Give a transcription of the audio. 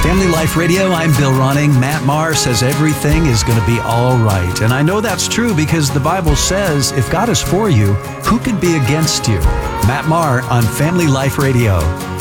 Family Life Radio, I'm Bill Ronning. Matt Maher says everything is going to be all right. And I know that's true because the Bible says if God is for you, who could be against you? Matt Maher on Family Life Radio.